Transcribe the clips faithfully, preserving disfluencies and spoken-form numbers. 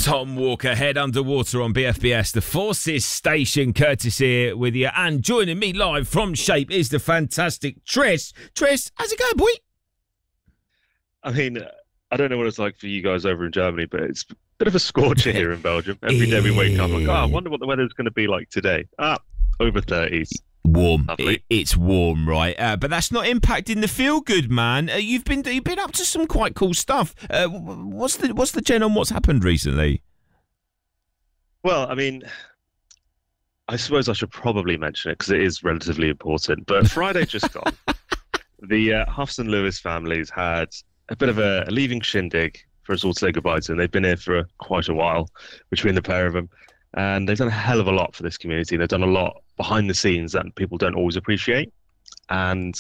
Tom Walker, head underwater on B F B S, the Forces Station. Curtis here with you, and joining me live from Shape is the fantastic Tris. Tris, how's it going, boy? I mean, I don't know what it's like for you guys over in Germany, but it's a bit of a scorcher here in Belgium. Every day we wake up like, oh, I wonder what the weather's going to be like today. Ah, over thirties. Warm. It, it's warm, right? Uh, but that's not impacting the feel good, man. Uh, you've been you've been up to some quite cool stuff. Uh, what's the what's the gen on what's happened recently? Well, I mean, I suppose I should probably mention it because it is relatively important. But Friday just gone, the uh, Huffs and Lewis families had a bit of a, a leaving shindig for us all to say goodbye to, and they've been here for quite a while between the pair of them. And they've done a hell of a lot for this community. They've done a lot behind the scenes that people don't always appreciate. And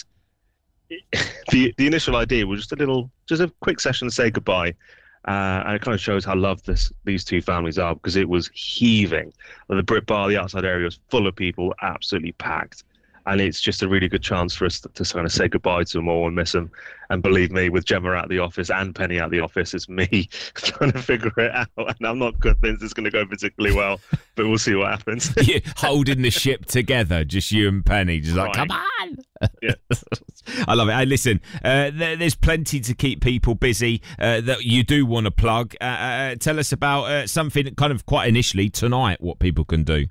the the initial idea was just a little, just a quick session to say goodbye. Uh, and it kind of shows how loved this, these two families are, because it was heaving. The Brit Bar, the outside area, was full of people, absolutely packed. And it's just a really good chance for us to, to kind of say goodbye to them all and miss them. And believe me, with Gemma out of the office and Penny out of the office, it's me trying to figure it out. And I'm not convinced it's going to go particularly well, but we'll see what happens. You're holding the ship together, just you and Penny, just like, right. Come on. Yeah. I love it. Hey, listen, uh, there, there's plenty to keep people busy uh, that you do want to plug. Uh, uh, tell us about uh, something kind of quite initially tonight, what people can do.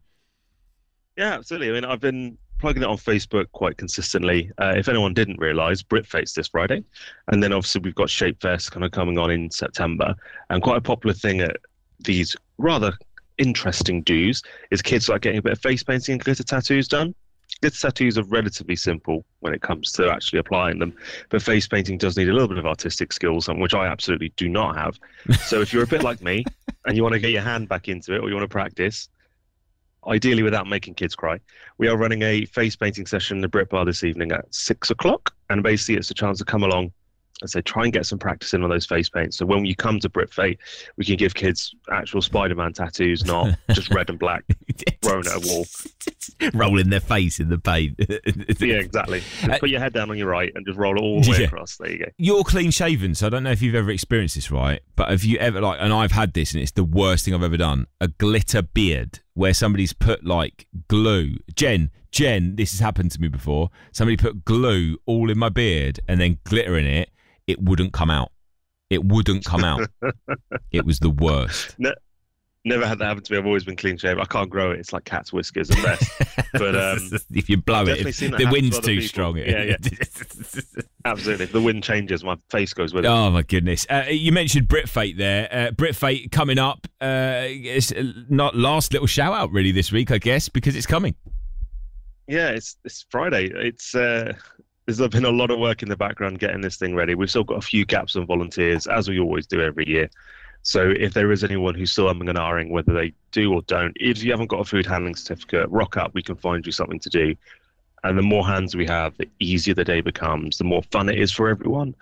Yeah, absolutely. I mean, I've been plugging it on Facebook quite consistently. Uh, if anyone didn't realise, BritFate's this Friday. And then obviously we've got Shapefest kind of coming on in September. And quite a popular thing at these rather interesting do's is kids like getting a bit of face painting and glitter tattoos done. Glitter tattoos are relatively simple when it comes to actually applying them. But face painting does need a little bit of artistic skills, which I absolutely do not have. So if you're a bit like me and you want to get your hand back into it or you want to practice, ideally without making kids cry, we are running a face painting session in the Brit Bar this evening at six o'clock. And basically it's a chance to come along and say, try and get some practice in on those face paints. So when you come to Brit Fate, we can give kids actual Spider-Man tattoos, not just red and black thrown at a wall. Rolling their face in the paint. Yeah, exactly. Just put your head down on your right and just roll it all the way yeah. across. There you go. You're clean shaven, so I don't know if you've ever experienced this, right? But have you ever, like, and I've had this and it's the worst thing I've ever done, a glitter beard where somebody's put like glue. Jen, Jen, this has happened to me before. Somebody put glue all in my beard and then glitter in it. It wouldn't come out. It wouldn't come out. It was the worst. No, never had that happen to me. I've always been clean shaven. I can't grow it. It's like cat's whiskers and mess. But um, if you blow it, if the wind's to too people. strong. Yeah, yeah. Absolutely. If the wind changes, my face goes with it. Oh my goodness! Uh, you mentioned BritFate there. Uh, BritFate coming up. Uh, it's not last little shout out really this week, I guess, because it's coming. Yeah, it's it's Friday. It's. Uh, There's been a lot of work in the background getting this thing ready. We've still got a few gaps on volunteers, as we always do every year. So if there is anyone who's still umming and ahhing whether they do or don't, if you haven't got a food handling certificate, rock up. We can find you something to do. And the more hands we have, the easier the day becomes, the more fun it is for everyone.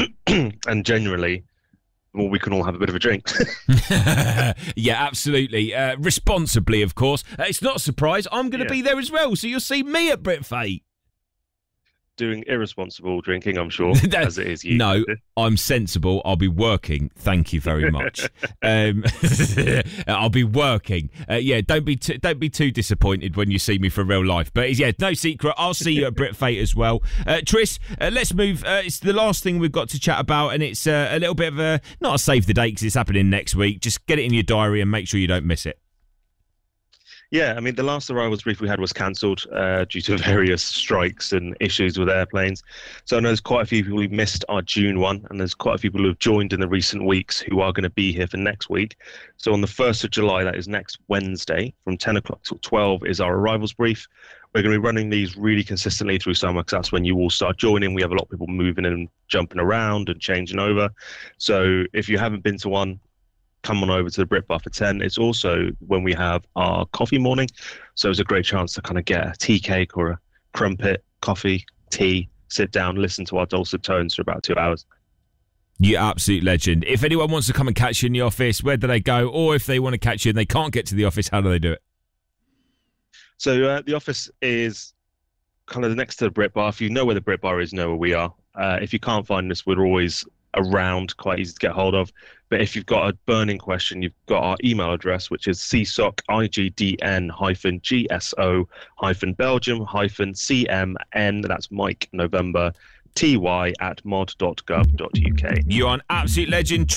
And generally, the more we can all have a bit of a drink. Yeah, absolutely. Uh, responsibly, of course. Uh, it's not a surprise. I'm going to yeah. be there as well. So you'll see me at BritFate. Doing irresponsible drinking, I'm sure, as it is you. No, I'm sensible. I'll be working. Thank you very much. um, I'll be working. Uh, yeah, don't be too, don't be too disappointed when you see me for real life. But yeah, no secret. I'll see you at BritFate as well. Uh, Tris, uh, let's move. Uh, it's the last thing we've got to chat about, and it's uh, a little bit of a not a save the date because it's happening next week. Just get it in your diary and make sure you don't miss it. Yeah, I mean, the last arrivals brief we had was cancelled uh, due to various strikes and issues with airplanes. So I know there's quite a few people who missed our June one, and there's quite a few people who have joined in the recent weeks who are going to be here for next week. So on the first of July, that is next Wednesday, from ten o'clock till twelve is our arrivals brief. We're going to be running these really consistently through summer because that's when you all start joining. We have a lot of people moving and jumping around and changing over. So if you haven't been to one, come on over to the Brit Bar for ten. It's also when we have our coffee morning. So it's a great chance to kind of get a tea cake or a crumpet, coffee, tea, sit down, listen to our dulcet tones for about two hours. You absolute legend. If anyone wants to come and catch you in the office, where do they go? Or if they want to catch you and they can't get to the office, how do they do it? So uh, the office is kind of next to the Brit Bar. If you know where the Brit Bar is, you know where we are. Uh, if you can't find us, we're always around, quite easy to get hold of. But if you've got a burning question, you've got our email address, which is c s o c i g d n hyphen g s o hyphen belgium hyphen c m n, that's Mike November, ty at mod dot gov dot u k. You're an absolute legend.